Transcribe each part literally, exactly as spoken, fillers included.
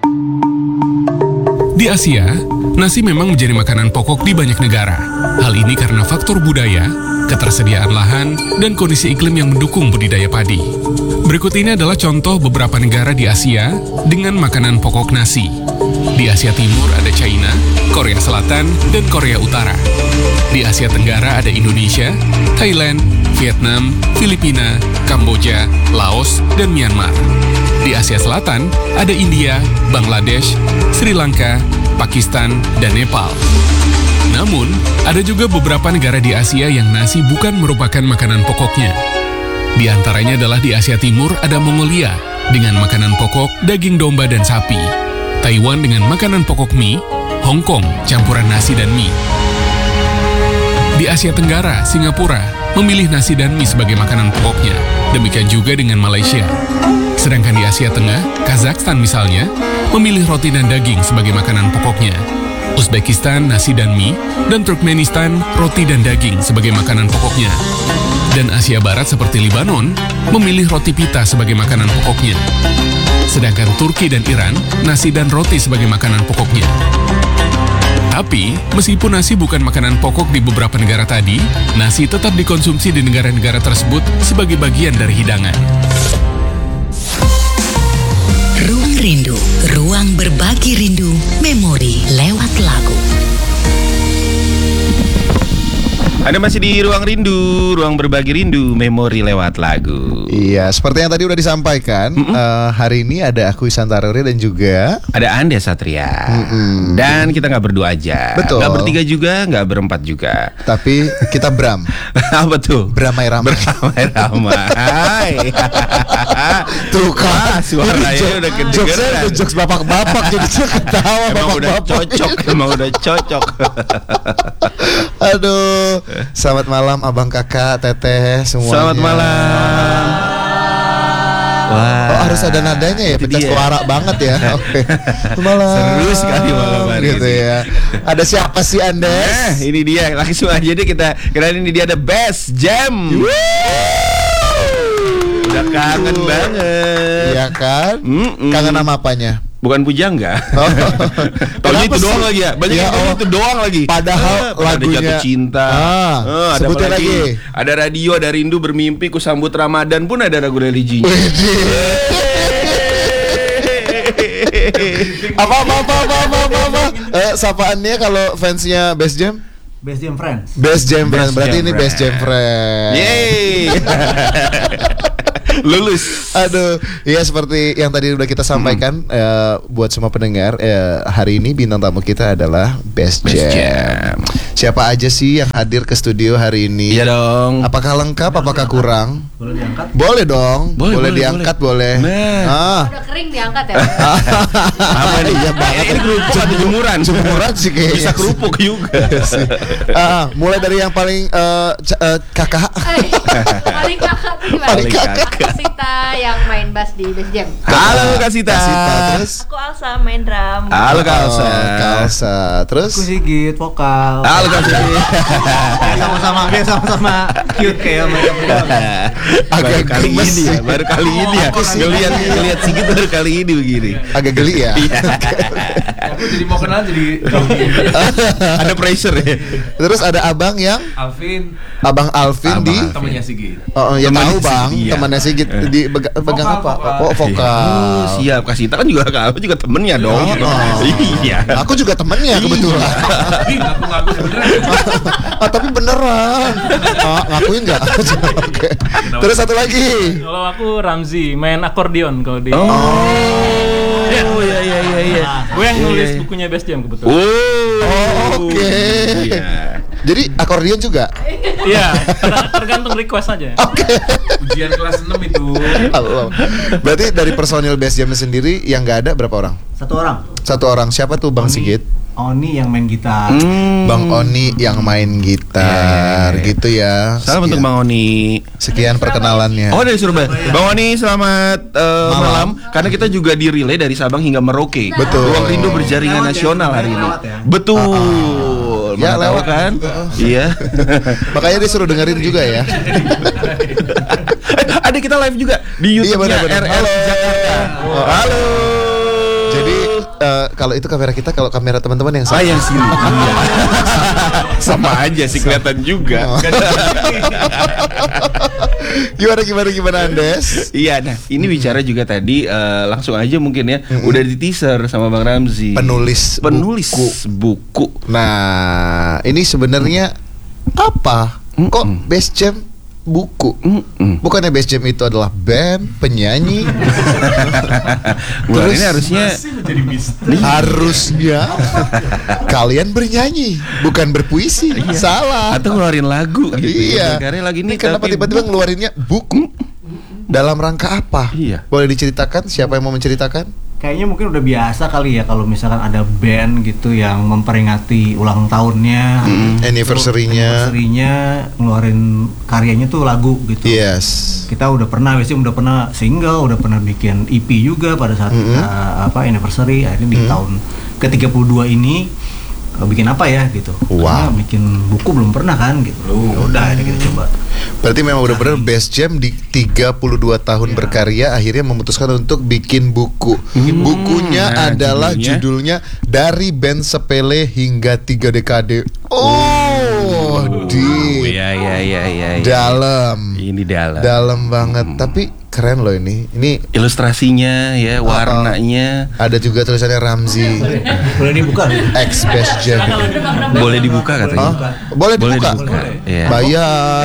Di Asia, nasi memang menjadi makanan pokok di banyak negara. Hal ini karena faktor budaya, ketersediaan lahan, dan kondisi iklim yang mendukung budidaya padi. Berikut ini adalah contoh beberapa negara di Asia dengan makanan pokok nasi. Di Asia Timur ada China, Korea Selatan, dan Korea Utara. Di Asia Tenggara ada Indonesia, Thailand, Vietnam, Filipina, Kamboja, Laos, dan Myanmar. Di Asia Selatan ada India, Bangladesh, Sri Lanka, Pakistan, dan Nepal. Namun, ada juga beberapa negara di Asia yang nasi bukan merupakan makanan pokoknya. Di antaranya adalah di Asia Timur ada Mongolia dengan makanan pokok daging domba dan sapi, Taiwan dengan makanan pokok mie, Hong Kong campuran nasi dan mie. Di Asia Tenggara, Singapura memilih nasi dan mie sebagai makanan pokoknya, demikian juga dengan Malaysia. Sedangkan di Asia Tengah, Kazakhstan misalnya, memilih roti dan daging sebagai makanan pokoknya. Uzbekistan nasi dan mie, dan Turkmenistan roti dan daging sebagai makanan pokoknya. Dan Asia Barat seperti Libanon, memilih roti pita sebagai makanan pokoknya. Sedangkan Turki dan Iran, nasi dan roti sebagai makanan pokoknya. Tapi, meskipun nasi bukan makanan pokok di beberapa negara tadi, nasi tetap dikonsumsi di negara-negara tersebut sebagai bagian dari hidangan. Ruang Rindu, ruang berbagi rindu, memori lewat lagu. Anda masih di Ruang Rindu, ruang berbagi rindu, memori lewat lagu. Iya, seperti yang tadi udah disampaikan, uh, hari ini ada aku Ihsan Taruri dan juga ada Anda Satria. Mm-mm. Dan kita nggak berdua aja. Betul. Nggak bertiga juga, nggak berempat juga. Tapi kita Bram. Apa tuh? Beramai-ramai. Beramai-ramai. Tuh kan, suaranya udah kedengeran. Jokesnya udah jokes bapak-bapak, jadi ketawa emang bapak-bapak. udah cocok, emang udah cocok. Aduh, selamat malam abang kakak teteh semuanya. Selamat malam. Wah, oh, harus ada nadanya ya, pecah suara banget ya. Oke. Malam. Seru sekali malam hari gitu ini. ya. Ada siapa sih Anda? Nah, ini dia langsung aja deh kita kenalin, ini dia ada Best Jam. Udah kangen banget. Iya kan? Mm-mm. Kangen nama apanya? Bukan Pujangga. Oh. Taunya itu Kenapa doang sih? lagi ya. Banyak Ya, yang oh. itu doang lagi. Padahal Ah, lagunya ada Jatuh Cinta. Ah, Ah, ada sebutin apa lagi. Ada Radio, ada Rindu Bermimpi, Ku Sambut Ramadan pun ada lagu religinya. apa apa apa apa apa apa, apa? Eh, sapaannya kalau fansnya Best Jam? Best Jam Friends. Best Jam Friends. Berarti Jam ini Best Jam Friends. Yeay. Lulus. Aduh, ya seperti yang tadi udah kita sampaikan, hmm. eh, buat semua pendengar, eh, hari ini bintang tamu kita adalah Best, Best Jam. Jam. Siapa aja sih yang hadir ke studio hari ini? Iya dong. Apakah lengkap? Apakah kurang? Boleh diangkat? Boleh dong. Boleh, boleh, boleh, diangkat boleh. Nah. Ah. Udah kering diangkat ya. Apa nih? Iya banget. Ini kerupuk atau jemuran? Jemuran sih kayaknya. Bisa kerupuk juga. Ah, mulai dari yang paling eh, c- eh, kakak. Paling kakak tuh gimana? Paling kakak. Sita yang main bass di Best Jam. Halo Kak Sita. Kasita, terus Aku Alsa main drum. Halo Kak Alsa. Oh, Kak Alsa. Terus Aku Sigit vokal. Halo Kak Sita. Kayak sama-sama, kayak sama-sama cute kayak mereka berdua. Baru agak kali gemes ini ya, sih. baru kali ini ya. Aku sih. Ngelihat ngelihat Sigit baru kali ini begini. Agak geli ya. Aku jadi mau kenal jadi Ada pressure ya. Terus ada abang yang Alvin, Abang Alvin Abang di Alvin. temannya Sigit. Oh, oh, ya Temannya tahu bang, Sigit, iya. temannya Sigit di bega- pegang Vokal, apa? vokal. Oh, vokal. Oh, siap. Kak Sita kan juga aku juga temennya dong. Oh, oh. Iya. Aku juga temennya kebetulan. Aku ngaku sebenarnya. Ah, tapi beneran. Ah, ngakuin nggak? Oke. Terus satu lagi. Kalau aku Ramzi, main akordeon kalau di. Oh, iya iya iya iya. Gue yang nulis Iya, iya. bukunya Best Jam kebetulan. Oh, oke. Iya. Jadi akordeon juga. Iya, ter- tergantung request aja. Oke. Ujian kelas enam itu. Halo. Berarti dari personil Best Jam sendiri yang nggak ada berapa orang? Satu orang. Satu orang. Siapa tuh Bang Oni. Sigit? Oni yang main gitar. Hmm. Bang Oni yang main gitar, Iya, iya, iya. gitu ya. Salam untuk Sekian- Bang Oni. Sekian perkenalannya. Oh, dari Surabaya. Bang Oni selamat eh, Malam. malam. Karena kita juga di relay dari Sabang hingga Merauke. Betul. Ruang Rindu berjaringan Lewat ya, nasional hari ini. lewat ya. Betul. Ya, Mana tahu lewat. kan? Iya. Makanya disuruh dengerin juga ya. Eh, ada kita live juga di Iya, YouTube-nya benar-benar. R R Halo. Jakarta. Oh. Halo. Jadi kalau itu kamera kita, kalau kamera teman-teman yang Ah sama. yang sini. Iya. Sama aja sih kelihatan juga. Gimana gimana gimana Andes? Iya, nah ini bicara juga tadi eh, langsung aja mungkin ya, udah di teaser sama Bang Ramzi. Penulis penulis buku. buku. Nah, ini sebenarnya apa? Kok Best Jam buku? Mm-mm. Bukannya Best Jam itu adalah band, penyanyi? Bulan Terus- ini harusnya Harusnya kalian bernyanyi, bukan berpuisi. Salah. atau ngeluarin lagu gitu. Iya. Ya. Karena lagi ini Ini kenapa tapi tiba-tiba buku. ngeluarinnya buku? Dalam rangka apa? Iya. Boleh diceritakan? Siapa yang mau menceritakan? Kayaknya mungkin udah biasa kali ya kalau misalkan ada band gitu yang memperingati ulang tahunnya, Anniversary-nya. anniversary-nya ngeluarin karyanya tuh lagu gitu. Yes. Kita udah pernah, biasanya udah pernah single, udah pernah bikin E P juga pada saat kita apa anniversary. Akhirnya di tahun ke tiga puluh dua ini eh, bikin apa ya gitu. Wow. Karena bikin buku belum pernah kan gitu. Ya udah akhirnya kita coba. Berarti memang udah benar Best Jam di tiga puluh dua tahun berkarya akhirnya memutuskan untuk bikin buku. Bukunya Nah, adalah judulnya? judulnya Dari Band Sepele Hingga Tiga Dekade. Oh, di ya ya ya ya. ya. dalam. Ini dalam. Dalam banget. Tapi keren loh ini. Ini Ilustrasinya ya, warnanya ada juga tulisannya Ramzi Boleh dibuka nih. X Best Jam. boleh dibuka katanya. Hah? Boleh Boleh dibuka? dibuka, iya. Bayar.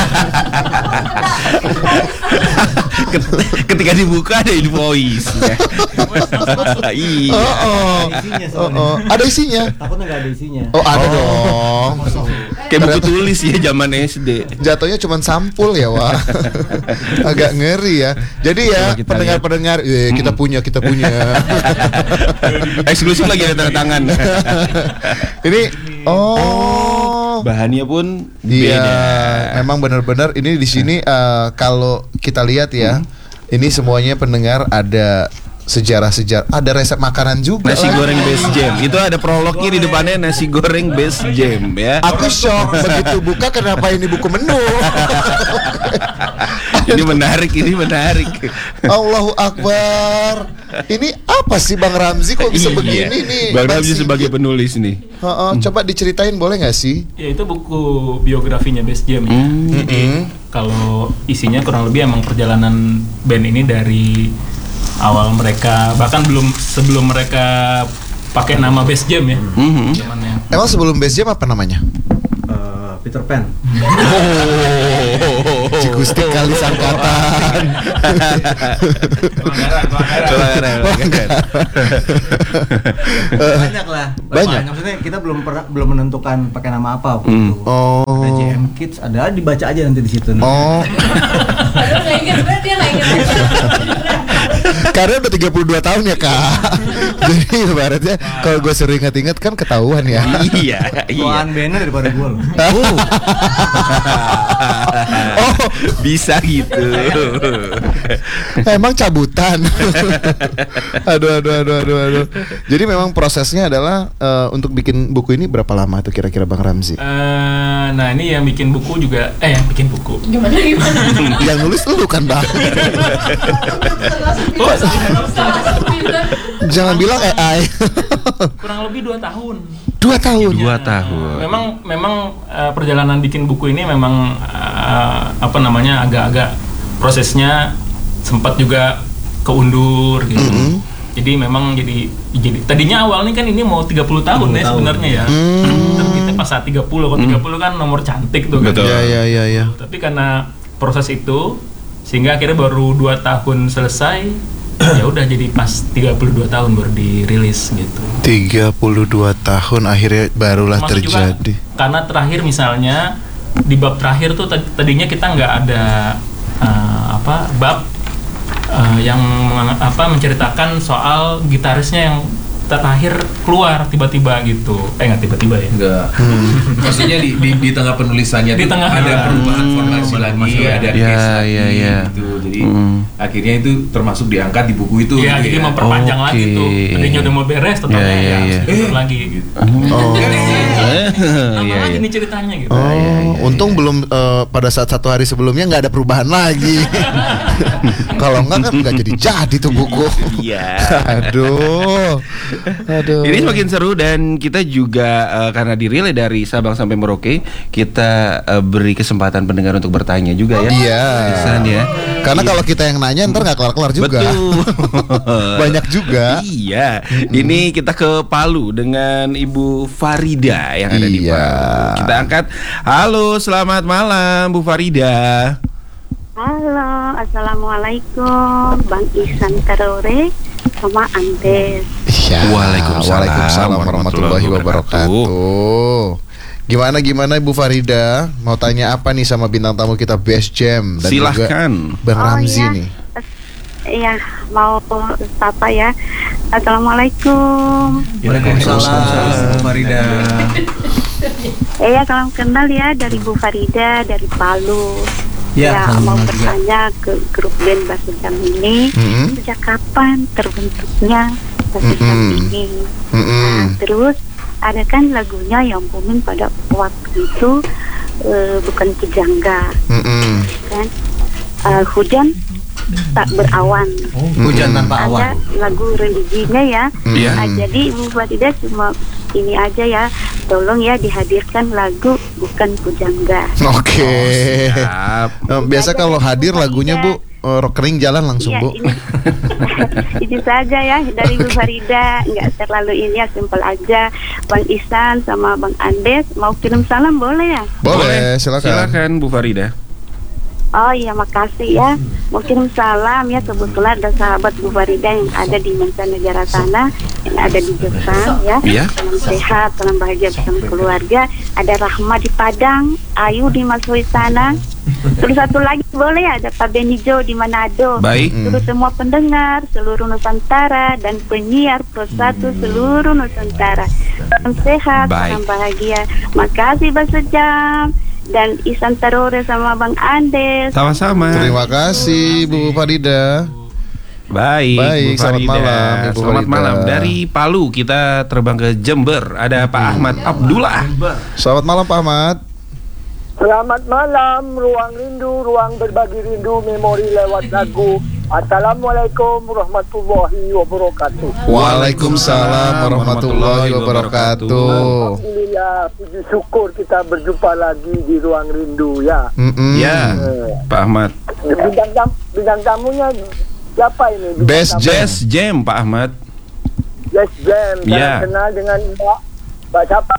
Ketika dibuka ada invoice. Iya. Oh, oh. Ada isinya Oh, soalnya. oh. Ada isinya. Takutnya nggak ada isinya. Oh, ada dong. Kayak buku tulis ya zaman S D. Jatuhnya cuma sampul ya, Wak. Agak ngeri ya. Jadi ya, Coba kita pendengar-pendengar, eh, kita punya, kita punya. Eksklusif lagi ada tanda tangan. Ini oh. Bahannya pun Iya, beda. memang benar-benar ini di sini eh, kalau kita lihat ya, ini semuanya pendengar ada sejarah-sejarah, ada resep makanan juga. Nasi lah. goreng Best Jam. Itu ada prolognya di depannya nasi goreng Best Jam ya. Aku shock begitu buka kenapa ini buku menu. Ini menarik, ini menarik. Allahu Akbar. Ini apa sih Bang Ramzi kok bisa Iya. begini nih? Bang Bang Ramzi Sigit? sebagai penulis nih. Heeh, coba diceritain boleh nggak sih? Ya itu buku biografinya Best Jam ya. Hmm. Jadi kalau isinya kurang lebih emang perjalanan band ini dari awal mereka, bahkan belum sebelum mereka pakai nama Best Jam ya. Mhm. Zamannya. Emang sebelum Best Jam apa namanya? Eh, Peter Pan. Cigustik kali sangkatan. Pelanggaran, pelanggaran. Banyak lah. Banyak? Maksudnya kita belum pernah belum menentukan pakai nama apa waktu Hmm. itu. Oh. Ada J M Kids, ada dibaca aja nanti di situ. Oh, Padahal nggak inget, sebenarnya dia nggak inget. karena udah tiga puluh dua tahun ya kak. Jadi ibaratnya kalau gue sering ingat-ingat kan ketahuan ya. Iya, iya. Tuan bandnya daripada gue loh. Oh, Bisa gitu. emang cabutan. Aduh, aduh, aduh, aduh, aduh. Jadi memang prosesnya adalah eh, untuk bikin buku ini berapa lama tuh kira-kira Bang Ramzi? Eh, nah ini yang bikin buku juga, eh yang bikin buku. Gimana gimana? Yang nulis lu kan Bang. Oh, salah sembilan. Jangan bilang A I. Kurang lebih dua tahun. Dua tahun. Dua tahun. Memang memang eh, perjalanan bikin buku ini memang eh, apa namanya agak-agak prosesnya sempat juga keundur gitu. Jadi memang jadi jadi tadinya awalnya kan ini mau tiga puluh tahun ya sebenarnya ya. Terbitnya pas saat tiga puluh, kalau tiga puluh kan nomor cantik tuh kan. Betul. Ya, ya, ya, ya. Tapi karena proses itu sehingga akhirnya baru dua tahun selesai. Ya udah jadi pas tiga puluh dua tahun baru dirilis gitu. tiga puluh dua tahun akhirnya barulah Termasuk juga terjadi. karena terakhir misalnya di bab terakhir tuh tad- tadinya kita nggak ada eh, apa bab eh, yang meng- apa menceritakan soal gitarisnya yang terakhir keluar tiba-tiba gitu. Eh nggak tiba-tiba ya. Enggak. Maksudnya di, di di tengah penulisannya Di tuh tengah. ada perubahan Hmm, formasi lagi, masalah. ada Ya, case lagi ya, ya. gitu. Jadi Hmm. akhirnya itu termasuk diangkat di buku itu. Iya, gitu jadi ya. memperpanjang Oke. lagi tuh. Tadinya udah mau beres, totalnya Ya, ya, ya, ya. sebentar lagi gitu. Oh. Nama Iya, lagi iya. nih ceritanya gitu. Oh, untung belum eh, pada saat satu hari sebelumnya nggak ada perubahan lagi. Kalau enggak kan nggak jadi jadi tuh buku. Iya. Aduh. Aduh. Ini semakin seru dan kita juga uh, karena dirilai dari Sabang sampai Merauke, kita uh, beri kesempatan pendengar untuk bertanya juga ya. Iya. Isan ya. Karena kalau kita yang nanya ntar nggak kelar-kelar juga. Betul. Banyak juga. Iya. Ini kita ke Palu dengan Ibu Farida yang ada di Iya. Palu. Kita angkat. Halo, selamat malam Bu Farida. Halo, assalamualaikum, Bang Ihsan Tarore sama Andes. Iya. Waalaikumsalam Waalaikumsalam warahmatullahi wabarakatuh. Gimana gimana Ibu Farida? Mau tanya apa nih sama bintang tamu kita Best Jam dan Silahkan. juga Bang Oh, Ramzi iya. nih. Iya, mau apa ya? Assalamualaikum. Waalaikumsalam, Farida. Iya, salam kenal ya dari Bu Farida dari Palu. Ya, salam mau kenal juga. bertanya ke grup band Basujam ini Mm-mm. sejak kapan terbentuknya Basujam Mm-mm. ini? Mm-mm. Nah, terus ada kan lagunya yang booming pada waktu itu eh, bukan pujangga Mm-mm. kan? Eh, hujan tak berawan. Hujan tanpa Ada awan. lagu religinya ya. Iya. Nah, jadi Bu Farida cuma ini aja ya, tolong ya dihadirkan lagu bukan pujangga. Oke. Siap. Eh, Biasa kalau hadir lagunya Bu eh, rekening jalan langsung Iya, Bu. ini, itu saja ya dari Bu Farida, nggak terlalu ini ya, simpel aja. Bang Ihsan sama Bang Andes mau kirim salam boleh ya? Boleh, silakan. Silakan Bu Farida. Oh iya, makasih ya. Mau kirim salam ya, kebetulan ada sahabat Bu Farida yang ada di mancanegara sana, yang ada di Jepang ya. Iya. Salam sehat, salam bahagia bersama keluarga. Ada Rahma di Padang, Ayu di Masui sana. Terus satu lagi boleh ada Pak Benijo di Manado. Baik. Terus semua pendengar seluruh Nusantara dan penyiar Pro satu seluruh Nusantara. Salam sehat, Baik. salam bahagia. Makasih Basujam dan Ihsan Tarore sama Bang Andes. Sama-sama. Terima kasih Bu Farida. Baik, Baik, Bu selamat Farida. malam, Ibu Selamat Farida. malam. Dari Palu kita terbang ke Jember. Ada Pak Ahmad Abdullah. Selamat malam Pak Ahmad. Selamat malam, ruang rindu, ruang berbagi rindu, memori lewat lagu. Assalamualaikum warahmatullahi wabarakatuh. Waalaikumsalam warahmatullahi wabarakatuh. Alhamdulillah, puji syukur kita berjumpa lagi di ruang rindu ya. Mm-mm. Ya, Eh, Pak Ahmad. bintang tam, bintang tamunya siapa ini? Bintang Best tamu? Jazz Jam Pak Ahmad. Yes Jam. Saya Ya. kenal dengan Mbak Mbak siapa?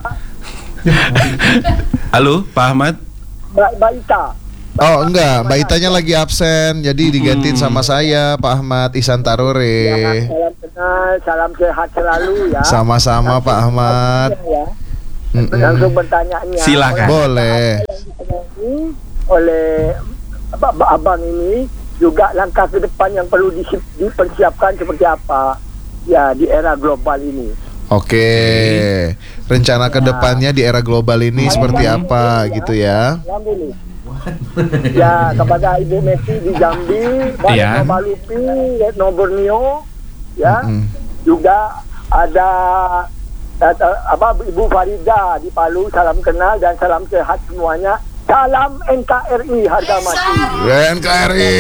Halo, Pak Ahmad. Mbak Mbak Ita. Oh enggak, Mbak Itanya lagi absen, jadi digantiin sama saya Pak Ahmad Ihsan Ya, Tarore. salam kenal, salam sehat selalu ya. Sama-sama Pak Ahmad. Ya. Mm-mm. Langsung bertanya-nya. Silakan. Boleh. Ini oleh Abang Abang ini juga langkah ke depan yang perlu di- dipersiapkan seperti apa ya di era global ini. Oke. Rencana kedepannya di era global ini seperti apa gitu ya? Alhamdulillah. Ya, kepada Ibu Messi di Jambi, Pak Ya. Retno Balupi, Retno Borneo, ya, Mm-mm. juga ada eh, apa Ibu Farida di Palu, salam kenal dan salam sehat semuanya. Salam N K R I harga mati. N K R I.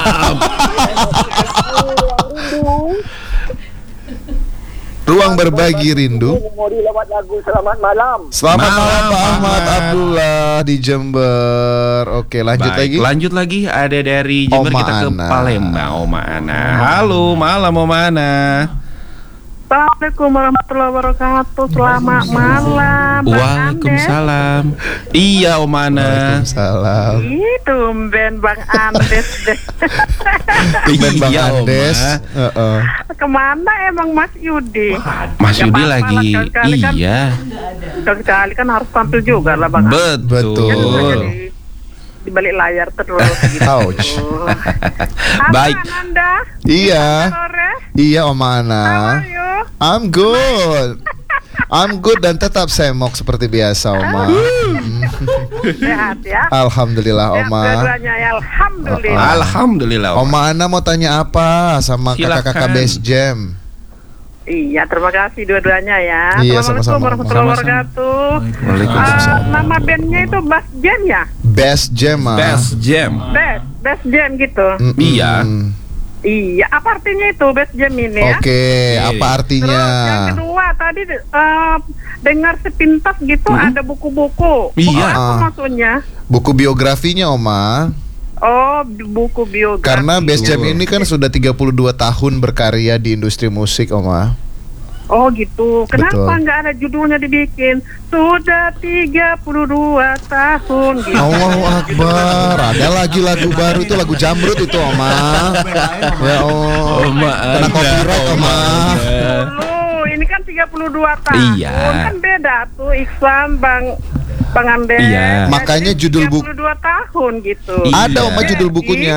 Ruang berbagi rindu. Memori lewat lagu selamat malam. Selamat malam, Malam, Pak Pak Ahmad Ahmad. Abdullah di Jember. Oke, lanjut Baik, lagi. lanjut lagi ada dari Jember Oma kita ke Ana. Palembang. Oma Ana. Halo, malam Oma Ana. Assalamualaikum warahmatullahi wabarakatuh. Selamat malam. Bang Waalaikumsalam. Iya Oma Ana. Waalaikumsalam. Andes. Itu Ben Bang Andes deh. Ben Bang Iya, Oma. Andes. Heeh. Kemana emang Mas Yudi? Mas Ya, Yudi apa-apa lagi. lah, sekali-kali kan. Iya. Sekali kan harus tampil juga lah Bang. Andes. Betul. Betul. Di, di balik layar terus gitu. Ouch. Baik. Apa Anda? Iya. Sore. Iya Om How Ana. are you? I'm good. I'm good dan tetap semok seperti biasa Oma. Sehat ya. Alhamdulillah Sehat Oma. dua-duanya ya. Alhamdulillah. Alhamdulillah. Oma. Oma Ana mau tanya apa sama Silakan. kakak-kakak Best Jam? Iya, terima kasih dua-duanya ya. Iya, Assalamualaikum sama-sama. warahmatullahi Sama-sama. wabarakatuh. Waalaikumsalam. Ah, nama bandnya itu Bass Jam ya? Best Jam ah. Best Jam. Best, Best Jam gitu. Mm-mm. Iya. Iya, apa artinya itu Best Jam ini ya? Oke, apa artinya? Terus yang kedua tadi uh, dengar sepintas gitu Hmm? ada buku-buku. Iya. Buku apa Ah. maksudnya? Buku biografinya, Oma. Oh, buku biografi. Karena Best Jam ini kan sudah tiga puluh dua tahun berkarya di industri musik, Oma. Oh gitu. Kenapa Betul. nggak ada judulnya dibikin? Sudah tiga puluh dua tahun gitu. Allahu Akbar. Ada lagi lagu baru itu, lagu Jamrut itu, Oma. Ya Allah. Oma Kena ada, copyright, Oma. Oh, ini kan tiga puluh dua tahun. Iya. Kan beda tuh Iksan Bang Bang Andes. Iya. Makanya judul buku tiga puluh dua tahun gitu. ada, Iya. Oma, judul bukunya.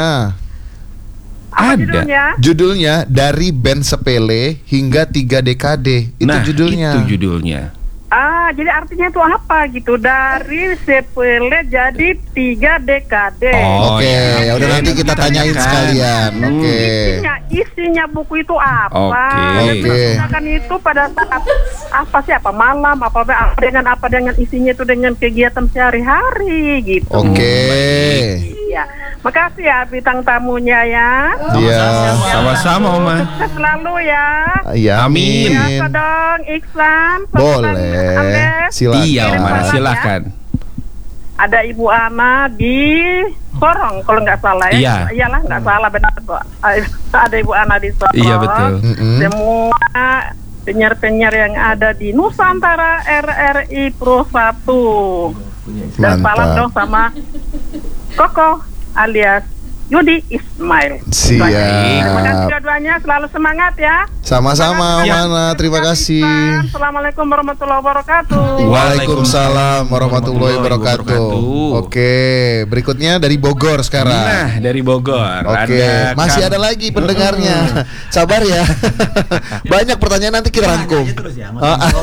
Apa Ada. judulnya? Judulnya Dari Band Sepele Hingga Tiga Dekade. Itu Nah, judulnya. itu judulnya. Ah, jadi artinya itu apa gitu? Dari sepele jadi tiga dekade. Oh, Oke, ya. ya udah nanti kita tanyain tanyakan. sekalian. Oke. Isinya, isinya buku itu apa? Oke. Oke. Kan itu pada saat apa sih apa malam apa apa dengan apa dengan isinya itu dengan kegiatan sehari-hari gitu. Oke. Iya. Makasih ya bintang tamunya ya. Iya. Sama-sama, Oma. Sukses selalu ya. Iya, Amin. Biasa dong Iksan. Boleh. Andes. Silakan. Iya, Oma, Salam ya. silakan. Ada Ibu Ana di Sorong kalau nggak salah ya. Iya. Iyalah nggak salah benar Pak. Ada Ibu Ana di Sorong. Iya, betul. Mm-mm. Semua penyiar-penyiar yang ada di Nusantara R R I Pro satu. Dan Mantap. salam dong sama Koko alias Yudi Ismail. Siap. Terima kasih dua-duanya, selalu semangat ya. Sama-sama, Siap. Mana. Terima kasih. Assalamualaikum warahmatullahi wabarakatuh. Waalaikumsalam warahmatullahi wabarakatuh. Oke, berikutnya dari Bogor sekarang. Nah, dari Bogor. Oke, Ada masih Kang- ada lagi pendengarnya. Sabar ya. Banyak pertanyaan nanti kita rangkum. Ah, ah.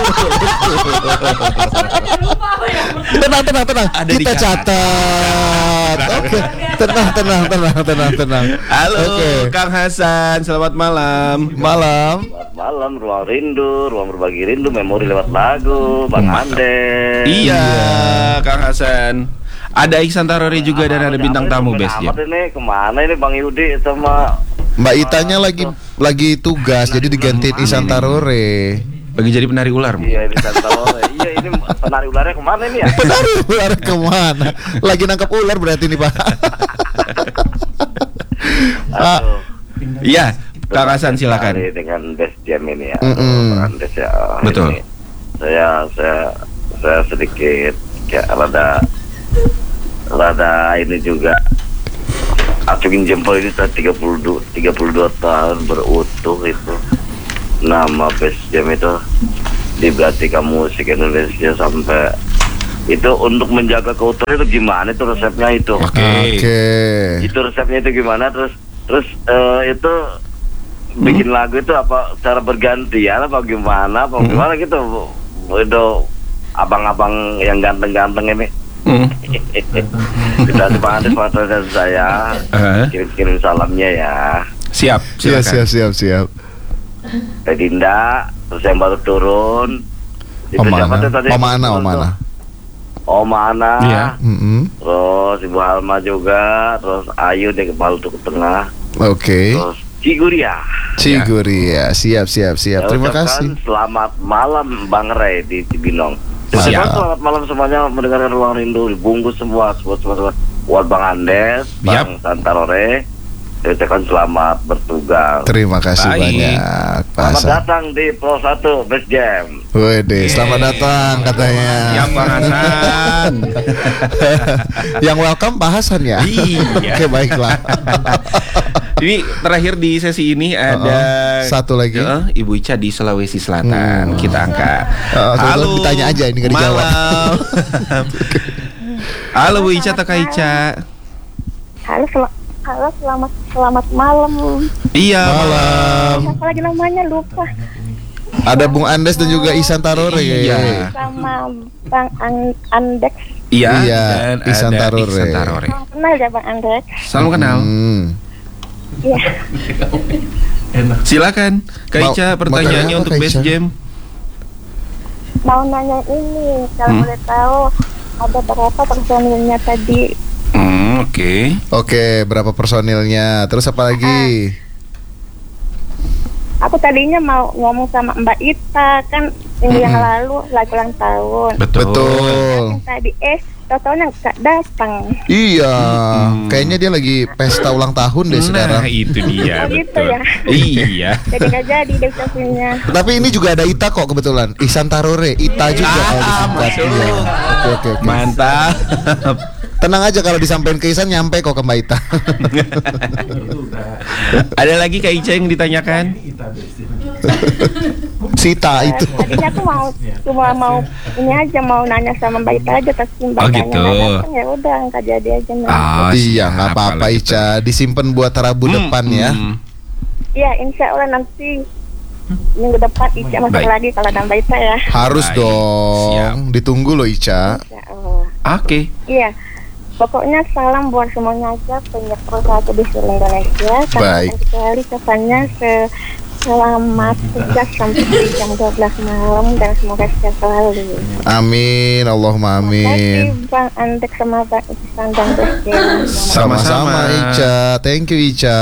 Tenang, tenang, tenang. Ada di Kita kanan. catat. Oke, tenang, tenang, tenang, tenang, tenang. Halo, Oke. Kang Hasan. Selamat malam. Malam. Malam, ruang rindu, ruang berbagi rindu, memori lewat lagu, Bang Andes. Iya, Kang Hasan. Ada Iksan Tarore juga dan ada bintang tamu Best Jam. Amat ini kemana ini Bang Yudi sama Mbak Itanya lagi lagi tugas, jadi digantiin Isan Tarore. Lagi jadi penari ular, Bu. Iya, ini Santoro. Iya, ini penari ularnya kemana ini ya? Penari ular kemana? Lagi nangkap ular berarti nih, Pak. Ah, Aduh. Iya, Kang Hasan silakan. Sekali dengan Best Jam ini ya. Mm-mm. Bang Andes ya. Betul. Ini saya saya saya sedikit kayak rada rada ini juga acungin jempol ini sudah tiga puluh dua tahun berutuh itu. Nama Best Jam itu diperhatikan musik Indonesia sampai itu untuk menjaga keutuhan itu gimana itu resepnya itu? Oke. Oke. Itu resepnya itu gimana terus terus eh, itu bikin lagu itu apa cara bergantian apa gimana apa gimana gitu itu abang-abang yang ganteng-ganteng ini Hmm. kita semangat semangat saya Eh. kirim-kirim salamnya ya Siap, Siap, silakan. siap, siap, siap. Teh Dinda terus yang baru turun itu Om siapa Ana, tuh tadi? Om Ana, Om Ana. Om Ana Iya. Mm-mm. terus Ibu Halma juga terus Ayu dia kepala ke tengah Oke. terus Ciguria. Ciguria, siap, siap, siap. Saya Terima ucapkan kasih. Selamat malam Bang Ray di Cibinong. Siap. Siap. Selamat malam semuanya mendengarkan Ruang Rindu dibungkus semua semua semua, semua. Buat Bang Andes, Bang Santarore. Saya ucapkan selamat bertugas. Terima kasih Baik. banyak, Pak Selamat Hasan. datang di Pro satu Best Jam. Wede, selamat datang katanya. Siap, Kang Hasan. Yang welcome Pak Hasan ya. Iya. Oke, baiklah. Ini terakhir di sesi ini ada Uh-uh. Satu lagi. uh, Ibu Ica di Sulawesi Selatan. Hmm. Kita angkat. Uh, Halo. ditanya aja, ini nggak dijawab. Malam. Halo Bu Ica, Taka Ica. Halo, sel- halo selamat selamat malam. Iya. Malam. Apa lagi namanya lupa. Ada Bung Andes dan juga Isan Tarore. Iya. Sama Bang An- Andex. Iya. Iya, Dan Iksan ada Tarore. Iksan Tarore. Salam kenal ya Bang Andex. Salam kenal. Hmm. Iya. Silakan, Kak Mau- Ica, mau pertanyaannya tanya apa, untuk Kak Best Ica? Jam. Mau nanya ini, kalau Hmm. boleh tahu ada berapa personilnya tadi? Hmm, oke. Okay. Oke, berapa personilnya? Terus apa lagi? Aku tadinya mau ngomong sama Mbak Ita kan minggu yang lalu lagi ulang tahun. Betul. Betul. Tadi eh totalnya nggak datang. Iya, hmm. kayaknya dia lagi pesta ulang tahun deh nah, sekarang. Nah, itu dia. Oh, gitu ya. Iya. Jadi nggak jadi deh ucapinnya. Tapi ini juga ada Ita kok kebetulan. Ihsan Tarore, Ita juga ah, kalau disingkat. Iya. Oke, oke, oke. Mantap. Tenang aja kalau disampaikan ke Ihsan nyampe kok ke Mbak Ita. Ada lagi Kak Ica yang ditanyakan? Sita itu. Tadinya aku mau cuma mau ini aja mau nanya sama Mbak Ita aja tapi Mbak Oh, Itanya gitu. nggak datang, ya udah nggak jadi aja. Oh, iya nggak apa-apa Ica, disimpan buat Rabu hmm, depan ya. Iya insya Allah nanti minggu depan Ica masuk Baik. lagi kalau ada Mbak Ita ya. Harus Baik. dong. Siap. Ditunggu loh Ica. Oh. Oke. Okay. Iya. Pokoknya salam buat semuanya aja penyiar satu di seluruh Indonesia. Baik. Sekali kesannya se selamat tugas sampai jam dua belas malam dan semoga sehat selalu. Amin, Allahumma amin. Terima kasih Bang Andek sama Bang Ihsan dan Besjen. Sama-sama Ica, thank you Ica.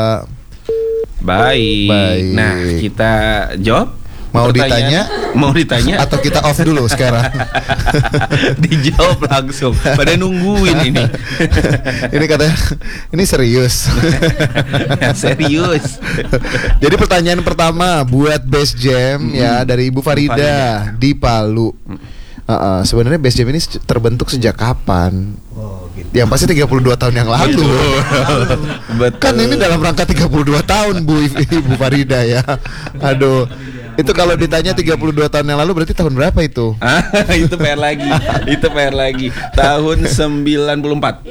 Baik. Baik. Nah, kita jawab. Mau Pertanyaan, ditanya? Mau ditanya? Atau kita off dulu sekarang? Dijawab langsung. Pada nungguin ini. Ini katanya, ini serius. Serius. Jadi pertanyaan pertama buat Best Jam hmm. ya dari Ibu Farida, Farida. di Palu. Uh, uh, sebenarnya Best Jam ini terbentuk sejak kapan? Oh, gitu. Yang pasti tiga puluh dua tahun yang lalu. Betul. Kan ini dalam rangka tiga puluh dua tahun Bu Ibu Farida ya. Aduh. Itu kalau ditanya tiga puluh dua tahun yang lalu berarti tahun berapa itu? Ah, itu P R lagi. Itu P R lagi. Tahun sembilan puluh empat.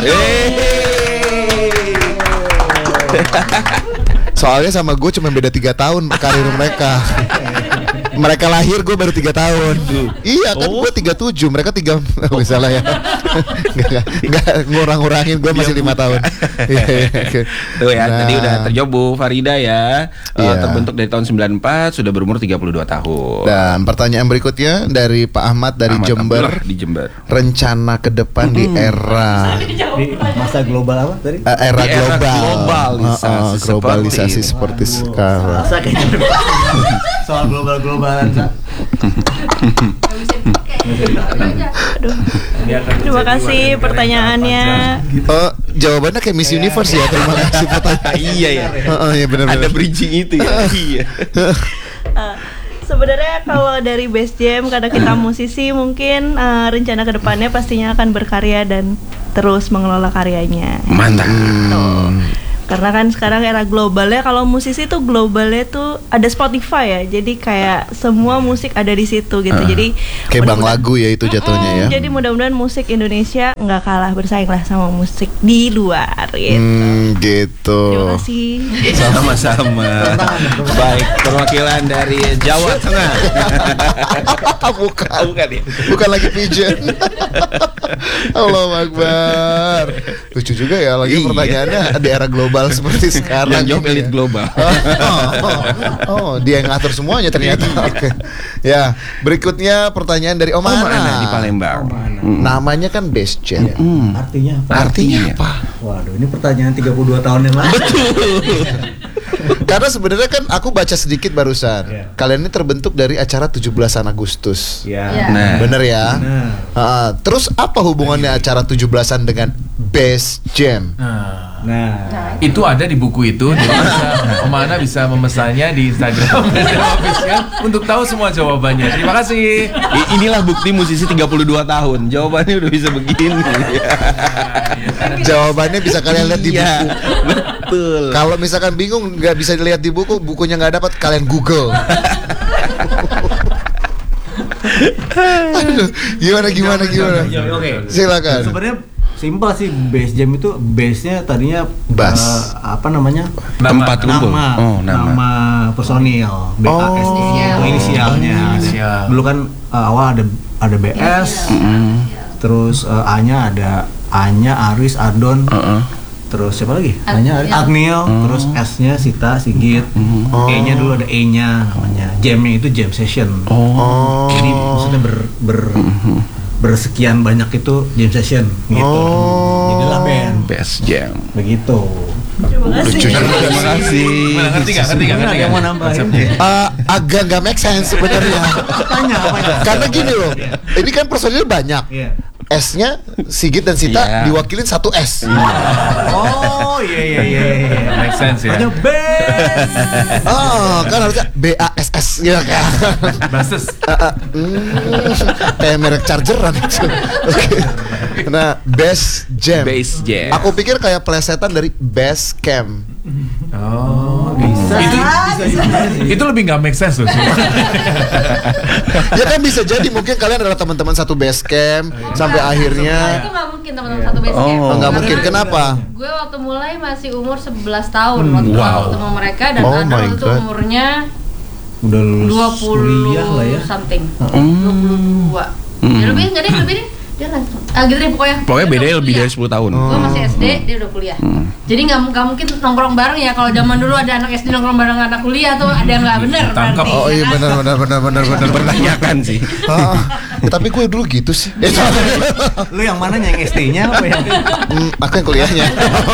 Soalnya sama gue cuma beda tiga tahun karir mereka. Mereka lahir gue baru tiga tahun. Iya kan oh. gue tiga puluh tujuh, mereka tiga oh. Misalnya ya. Enggak enggak ngurang-ngurangin, gue masih lima tahun. Tuh ya, nah. Tadi udah terjawab Bu Farida ya. Iya. Uh, terbentuk dari tahun sembilan puluh empat, sudah berumur tiga puluh dua tahun. Dan pertanyaan berikutnya dari Pak Ahmad dari Ahmad Jember. Abdullah di Jember. Rencana ke depan hmm. di era di masa global apa tadi? Uh, era, di era global. globalisasi, uh, uh, globalisasi seperti, seperti sekarang. Masa kayaknya soal global-globalan. Terima kasih pertanyaannya. Oh, jawabannya kayak Miss Universe ya. Terima kasih pertanyaan. Iya ya. Oh, iya benar-benar. Ada bridging itu ya. Iya. Uh, sebenarnya kalau dari Best Jam karena kita musisi mungkin uh, rencana kedepannya pastinya akan berkarya dan terus mengelola karyanya. Mantap. Tuh. Karena kan sekarang era globalnya, kalau musisi tuh globalnya tuh ada Spotify ya, jadi kayak semua musik ada di situ gitu. Uh, jadi kayak bank lagu ya itu jatuhnya mm, ya. Jadi mudah-mudahan musik Indonesia nggak kalah bersaing lah sama musik di luar gitu. Hmm, gitu. Terima kasih. Sama-sama. Baik, perwakilan dari Jawa Tengah. Bukan, bukan ya. Bukan lagi pigeon. Allahu Akbar. Lucu juga ya lagi iya. Pertanyaannya di era global seperti sekarang. Yang jawab elit global. Oh, oh, oh, oh, dia yang ngatur semuanya ternyata. Oke. Ya, berikutnya pertanyaan dari Om Ana, Om Ana di Palembang. Mm. Namanya kan Best Jam. Mm. Artinya apa? Artinya apa? Waduh, ini pertanyaan tiga puluh dua tahun yang lalu. Betul. Karena sebenarnya kan aku baca sedikit barusan. Yeah. Kalian ini terbentuk dari acara tujuh belasan Agustus. Iya. Yeah. Nah. Bener ya? Nah. Uh, terus apa hubungannya acara tujuh belasan dengan Best Jam? Nah. Nah, itu ada di buku itu. Jadi bisa, Om Ana bisa memesannya di Instagram official untuk tahu semua jawabannya. Terima kasih. I- inilah bukti musisi tiga puluh dua tahun. Jawabannya udah bisa begini. Jawabannya bisa kalian lihat di buku. Betul. Kalau misalkan bingung nggak bisa dilihat di buku, bukunya nggak dapat, kalian Google. Aduh, gimana gimana gimana? Oke. Silakan. Sebenarnya simpel sih, Best Jam itu base-nya tadinya Bass. uh, apa namanya? Tempat kumpul. Nama, Oh, nama. nama personil, B A S Oh. itu inisialnya. Oh, inisial. Dulu kan uh, awal ada ada B S, Mm-hmm. terus uh, A-nya ada A-nya Aris, Ardon. Uh-uh. Terus siapa lagi? A-nya Agniel, Hmm. terus S-nya Sita, Sigit. Oh. E-nya dulu ada E-nya namanya. Jam-nya itu jam session. Oh. Jadi maksudnya ber, ber bersekian banyak itu jam session gitu. Oh. Jadilah band. Best Jam. Begitu. Terima kasih. Lucu juga. Terima kasih. Gimana, ngerti nggak? Ngerti nggak? Ngerti Yang mau nggak? nambahin? Uh, agak nggak make sense sebenarnya. Apanya? Apanya? Karena gini loh, ini kan personil banyak. Iya. S-nya Sigit dan Sita Iya. diwakilin satu S. Oh iya iya iya. iya. Make sense ya. Hanya band. Oh, kan harusnya B A S S ya kan. Basis. Hmm, kayak merek chargeran itu. Oke. Nah, Best Jam. Best Jam. Aku pikir kayak plesetan dari Best Camp. Oh, bisa. Itu itu lebih nggak make sense loh. Ya kan bisa jadi mungkin kalian adalah teman-teman satu Best Camp sampai Itu akhirnya. nggak mungkin teman-teman satu base camp. Oh, nggak mungkin. Kenapa? Gue waktu mulai masih umur sebelas tahun Hmm, waktu wow. ketemu mereka dan Oh ada my waktu itu God. umurnya Udah lulus dua puluh kuliah lah ya. something. Hmm. dua puluh dua. Hmm. Ya lebih enggak deh, lebih deh. Dia langsung. Ah gitu deh pokoknya. Pokoknya Dia bedanya udah lebih kuliah. dari sepuluh tahun. Gue masih S D, dia udah kuliah. Jadi nggak nggak mungkin nongkrong bareng ya. Kalau zaman dulu ada anak S D nongkrong bareng anak kuliah tuh ada yang nggak bener. Tangkap. berarti, Oh ya iya kan? benar benar benar benar benar Pertanyakan sih. Ah, ya, tapi gue dulu gitu sih. Eh, Lu yang mananya, yang S D-nya apa ya? hmm, aku yang kuliahnya.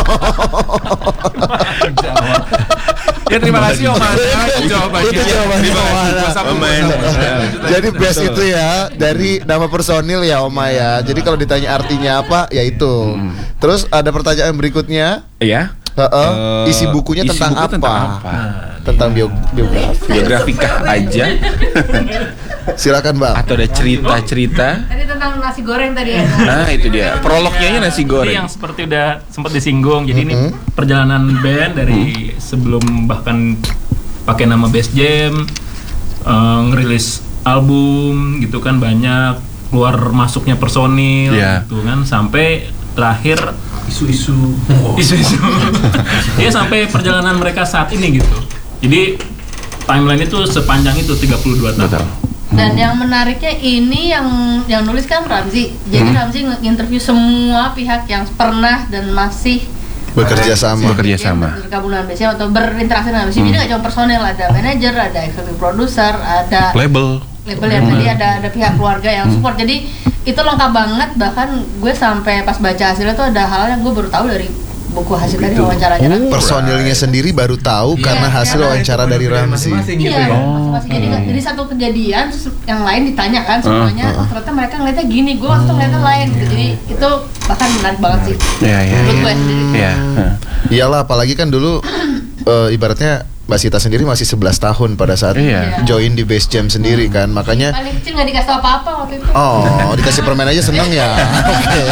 Ya terima kasih Om Ana jawabannya. Itu jawabannya Terima Om kasih. Ana. Kuasa Om Ana. kuasa. Jadi best itu ya dari nama personil ya Oma ya. Jadi kalau ditanya artinya apa ya itu. Terus ada pertanyaan berikutnya. Iya. Heeh. Eh, Isi bukunya isi tentang buku apa? tentang apa? Tentang bio- biografi. Biografikah aja Silakan Bang. atau ada cerita-cerita? Tadi tentang nasi goreng tadi ya. Nah, itu dia. Prolognya aja nasi Jadi goreng. yang seperti udah sempat disinggung. Jadi ini perjalanan band dari sebelum bahkan pakai nama Best Jam, eh, ngerilis album gitu kan, banyak keluar masuknya personil Iya. gitu kan, sampai terakhir Isu-isu. isu-isu. Ya sampai perjalanan mereka saat ini gitu. Jadi timeline itu sepanjang itu tiga puluh dua tahun. Dan yang menariknya ini yang yang nulis kan Ramzi. Jadi Hmm. Ramzi nge-interview semua pihak yang pernah dan masih Bekerja sama. Bekerja sama. bergabung dengan B C M atau berinteraksi dengan B C M. Jadi nggak cuma personel, ada manajer, ada executive producer, ada Label. label yang tadi ada ada pihak keluarga yang support. Jadi itu lengkap banget. Bahkan gue sampai pas baca hasilnya tuh ada hal yang gue baru tahu dari buku hasil tadi wawancaranya. Oh, personilnya sendiri baru tahu karena hasil wawancara dari Ramzi. Iya, masing-masing. Jadi, nggak- jadi satu kejadian terus yang lain ditanyakan semuanya. Oh, ternyata mereka ngeliatnya gini, gue waktu ngeliatnya lain. Gitu. Jadi itu bahkan menarik banget sih. Iya, iya. Menurut gue sendiri. Iya. Iyalah apalagi kan dulu eh, ibaratnya Mbak Sita sendiri masih sebelas tahun pada saat Iya. join di Best Jam sendiri kan. Makanya Paling kecil nggak dikasih tau apa-apa waktu itu. oh, dikasih permen aja seneng ya. Oke.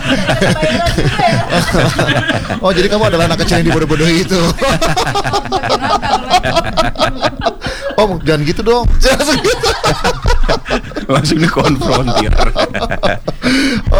Oh, jadi kamu adalah anak kecil yang dibodoh-bodohi itu. Oh, jangan gitu dong. Jangan gitu. Langsung dikonfrontir.